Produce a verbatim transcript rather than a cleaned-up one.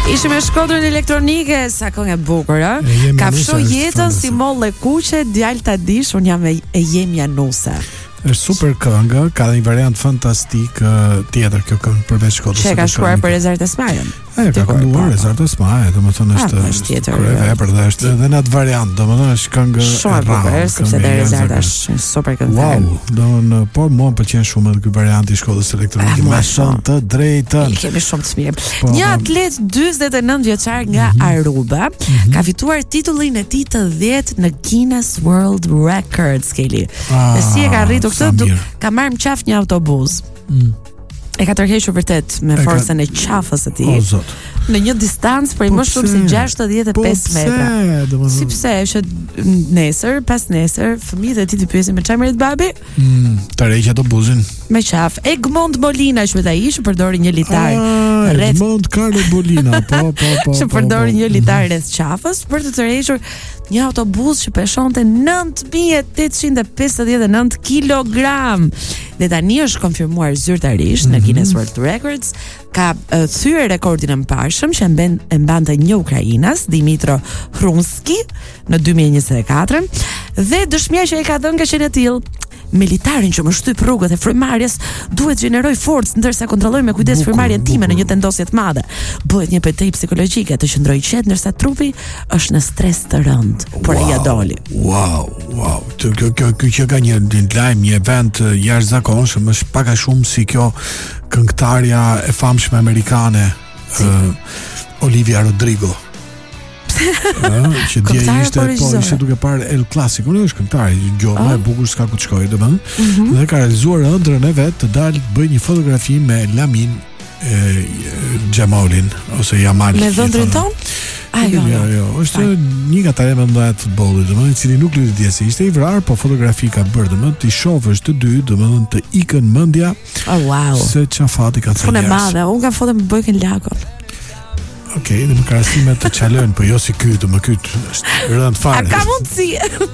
Ishim me shkodrën elektronike, sa këngë e bukur, ë? Ka fshu jetën si molle kuqe, djalë ta dish, un jam e, e jem Januse. Është super këngë, ka dhe një variant fantastik uh, tjetër kjo këngë përveç shkodrës. Çe ka shkruar për Rezart Esmajen. E ka kënduar Rezart Esmajen, domethënë është është tjetër. Vepër dhe është edhe në atë variant, domethënë është këngë shumë e bukur, sepse dhe Rezart është një super këngëtar. Wow, domethënë por mua m'pëlqen shumë edhe ky variant i shkodrës elektronike me shumë të drejtën. I kemi shumë të mirë. Një atlet dyzet e nëntë vjeçar nga Aruba ka fituar titullin e tij të dhjetë në Guinness World Records, Keli. Dhe si e ka arritur këtë, ka marrë në qaf një autobus. Mm. E ka tërhequr vërtet me forcën e qafës së tij. O zot. Në një distancë për më shumë se gjashtëdhjetë e pesë metra. Si pse është nesër, pas nesër, fëmijët e tij të pyesin me çfarë merret babi? Mm, tërheq autobusin. Me qaf. Egmont Molina quhet ai, që përdori një litar. Rreth Egmont Carlo Molina, po po po. Që përdori një litar rreth qafës për të tërhequr një autobus që peshonte nëntë mijë tetëqind e pesëdhjetë e nëntë kilogram. Dhe tani është konfirmuar zyrtarisht në Guinness World Records, ka uh, thyer rekordin e mparshëm që mben e mbante një ukrainas, Dimitro Hrunski, në dy mijë e njëzet e katër, dhe dëshmia që ai ka dhënë ka qenë e tillë: militarin që më shtyp rrugët e frymarrjes duhet gjeneroj forcë ndërsa kontrolloj me kujdes frymarrjen time në një tendosje të madhe. Bëhet një petej psikologjike të qëndroj qetë ndërsa trupi është në stres të rënd. Por ai ja doli. Wow, wow. Kjo kjo kjo që ka një lajm, një event jashtëzakonshëm, është pak a shumë si kjo këngëtarja e famshme amerikane, si? uh, Olivia Rodrigo. Uh, që dje ishte po ishte duke parë El Clasico, në është këngëtar, gjë më e bukur s'ka ku të shkojë, domethënë. Mm -hmm. Dhe ka realizuar ëndrrën e vet të dalë të bëjë një fotografi me Lamin e, Jamalin ose Jamal. Me dhëndrin ton? Ah, jo, jo, jo, është Aj. një nga talentët më të mëdha të futbollit, domethënë, i cili nuk lëri se ishte i vrarë, po fotografi ka bërë, domethënë, ti shohësh të dy, domethënë, të ikën mendja. Oh, wow. Se çafati ka thënë. Punë e madhe, unë kam foto me Bojkën Lagon. Okej, okay, dhe më krahasime të çalën, po jo si ky, do më ky është rënd fare. A ka mundësi?